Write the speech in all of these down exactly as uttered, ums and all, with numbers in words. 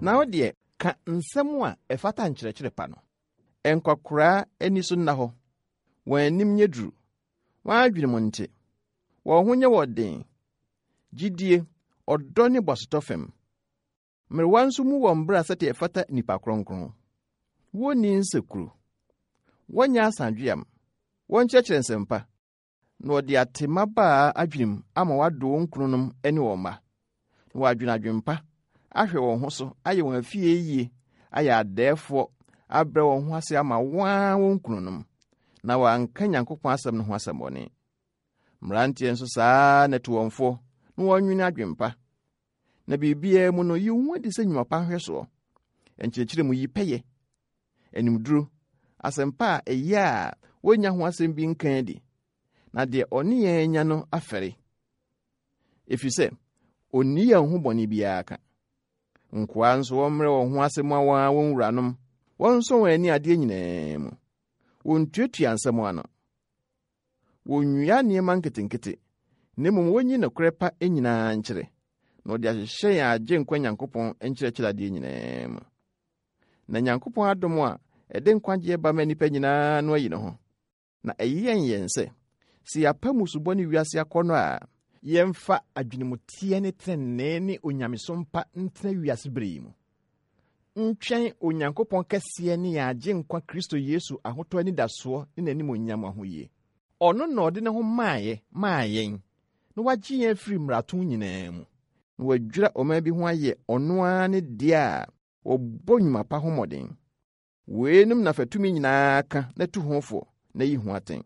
Na wo de ka nsɛm a ɛfata nkyerɛkyerɛ pa no. Enkɔkora ani so nna hɔ. Wɔn anim nyɛ duru. Wɔn adwene mu nte. Wɔn ho nyɛ wɔden. Gidie, ɔdɔ ne bɔsotɔ fam. Mmerewa nso mu wɔn bra sɛ te ɛfata nipa kronkron. Wɔnni nsekuru. Wɔnyɛ asandweam. Wɔnkyerɛkyerɛ nsɛmpa. Na wɔde atema baa adwenem ama wado wɔn kununom ne wɔn mma. Na wɔadwene adwempa, ahwɛ wɔn ho so, ayɛ wɔn afie yie, ayɛ adɛɛfoɔ, abrɛ wɔn ho ase ama wɔn wɔn kununom. Na wɔanka Nyankopɔn asɛm no ho asɛmmɔne. Mmeranteɛ nso saa na to wɔnfo, na wɔnwene adwempa. Na biribiara mu no yi ho adi sɛ nnwuma pa hwɛsoɔ. Enkyerɛkyerɛ mu yi pɛyɛ. Animduru, asɛmpa a ɛyɛ a wonya ho asɛm bi nkan di. Na deɛ ɔne yɛn nya no afɛre. Efisɛ, onni yɛn ho bɔne biara ka. Nkoa nso wɔmmrɛ wɔn ho asɛm a wɔn wuranom, wɔn nso wɔn ani adeɛ nyinaa mu. Wɔntuatua nsɛm ano. Wɔnnwia nneɛma nketenkete, na mmom wɔnyi nokorɛ pa nyinaa nkyerɛ. Na ɔde ahyehyɛ yɛn agye nkwa Nyankopɔn nkyerɛkyerɛ adeɛ nyinaa mu. Na Nyankopɔn adom a ɛde nkwagye ba ma nipa nyinaa no ayi ne ho. Na ɛyɛ yɛn yɛn sɛ, si yɛapa musubɔ ne wiase akɔnɔ a, yɛmfa adwenemuteɛ ne trenee ne onyamesom pa ntena wiase bere yi mu. Ntwɛn Onyankopɔn kɛseɛ ne yɛn agye nkwa Kristo Yesu ahotɔ anidasoɔ ne n'anim onyam ahoyie. Ɔno na ɔde ne ho maayɛ, maa yɛn, na wagye yɛn firi mmarato nyinaa mu. Na wadwira ɔman bi ho ayɛ ɔno ara ne deɛ a wɔbɔ nnwuma pa ho mmɔden. Weenum na fatumi nyinaa ka na tu ho fo na yi ho aten.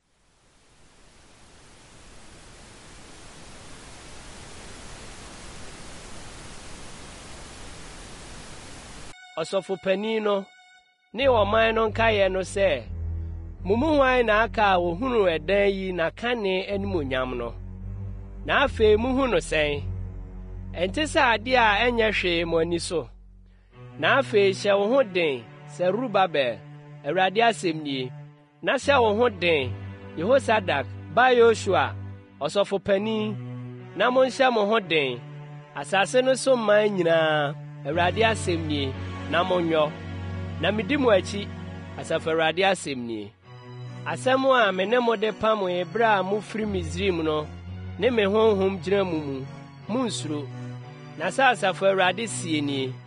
Ɔsɔfo panin no ne ɔman no nkaeɛ no sɛ, mumu hwan na aka a wohunu ɛdan yi na kane animonyam no. Na afei muhu no sɛn. Ɛnte sɛ ade a ɛnyɛ hwee mo ani so. Na afei hyɛ wo ho den, Serubabel, Awurade asɛm nie. Na hyɛ wo ho den, Yehosadak, ba Yosua, ɔsɔfo panin. Na monhyɛ mo ho den, asase no so man nyinaa, Awurade asɛm nie. Na monyɔ. Na midi mo akyi, Asafo Awurade asɛm nie. Asɛm a me ne mo de pam ebere a mufiri Misraim no, ne me honhom gyina mu mu, munsuro. Na sɛ Asafo Awurade sie nie.